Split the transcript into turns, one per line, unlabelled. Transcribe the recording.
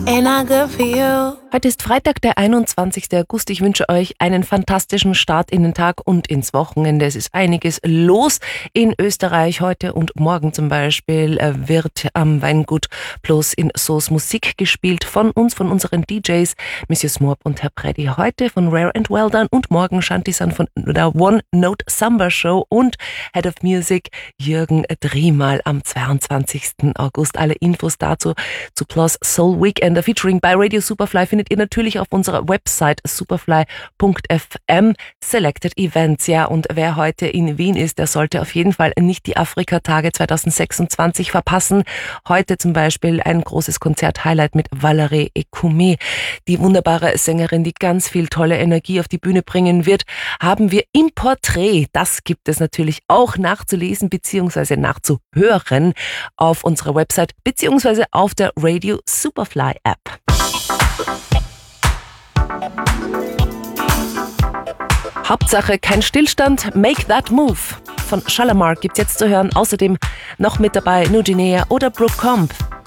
Ain't I good for you?
Heute ist Freitag, der 21. August. Ich wünsche euch einen fantastischen Start in den Tag und ins Wochenende. Es ist einiges los in Österreich. Heute und morgen zum Beispiel wird am Weingut Plus in Soos Musik gespielt von uns, von unseren DJs, Mrs. Moab und Herr Preddy. Heute von Rare and Well Done und morgen Shanti-san von der One Note Samba Show und Head of Music Jürgen Driemal am 22. August. Alle Infos dazu zu Plus Soul Weekender featuring by Radio Superfly findet ihr natürlich auf unserer Website superfly.fm. Selected Events, ja, und wer heute in Wien ist, der sollte auf jeden Fall nicht die Afrika-Tage 2026 verpassen. Heute zum Beispiel ein großes Konzert-Highlight mit Valerie Ecoumé. Die wunderbare Sängerin, die ganz viel tolle Energie auf die Bühne bringen wird, haben wir im Porträt. Das gibt es natürlich auch nachzulesen bzw. nachzuhören auf unserer Website bzw. auf der Radio Superfly App. Hauptsache kein Stillstand, Make That Move von Shalamar gibt's jetzt zu hören. Außerdem noch mit dabei New Guinea oder Brooke Comp.